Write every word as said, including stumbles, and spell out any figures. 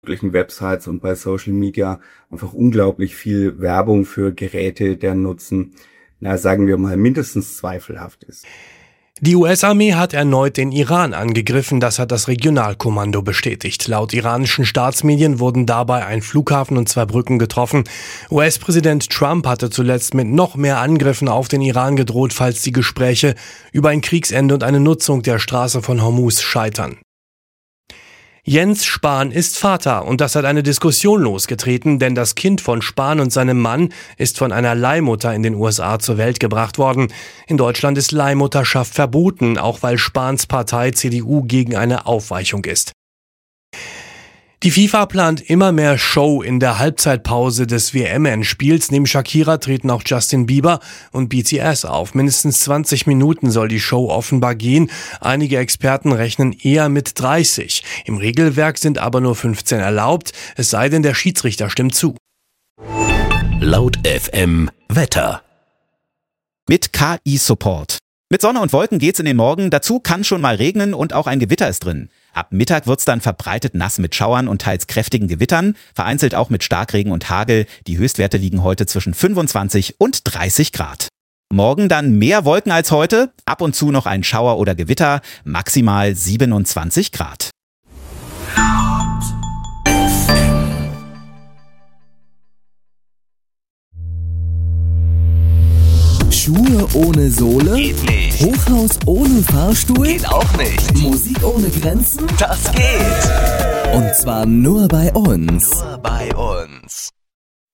möglichen Websites und bei Social Media einfach unglaublich viel Werbung für Geräte, deren Nutzen, na, sagen wir mal, mindestens zweifelhaft ist. Die U S-Armee hat erneut den Iran angegriffen, das hat das Regionalkommando bestätigt. Laut iranischen Staatsmedien wurden dabei ein Flughafen und zwei Brücken getroffen. U S-Präsident Trump hatte zuletzt mit noch mehr Angriffen auf den Iran gedroht, falls die Gespräche über ein Kriegsende und eine Nutzung der Straße von Hormuz scheitern. Jens Spahn ist Vater und das hat eine Diskussion losgetreten, denn das Kind von Spahn und seinem Mann ist von einer Leihmutter in den U S A zur Welt gebracht worden. In Deutschland ist Leihmutterschaft verboten, auch weil Spahns Partei C D U gegen eine Aufweichung ist. Die FIFA plant immer mehr Show in der Halbzeitpause des W M-Endspiels. Neben Shakira treten auch Justin Bieber und B T S auf. Mindestens zwanzig Minuten soll die Show offenbar gehen. Einige Experten rechnen eher mit dreißig. Im Regelwerk sind aber nur fünfzehn erlaubt, es sei denn, der Schiedsrichter stimmt zu. Laut F M Wetter. Mit K I-Support. Mit Sonne und Wolken geht's in den Morgen. Dazu kann schon mal regnen und auch ein Gewitter ist drin. Ab Mittag wird's dann verbreitet nass mit Schauern und teils kräftigen Gewittern, vereinzelt auch mit Starkregen und Hagel. Die Höchstwerte liegen heute zwischen fünfundzwanzig und dreißig Grad. Morgen dann mehr Wolken als heute, ab und zu noch ein Schauer oder Gewitter, maximal siebenundzwanzig Grad. Schuhe ohne Sohle? Geht nicht. Hochhaus ohne Fahrstuhl? Geht auch nicht. Musik ohne Grenzen? Das geht. Und zwar nur bei uns. Nur bei uns.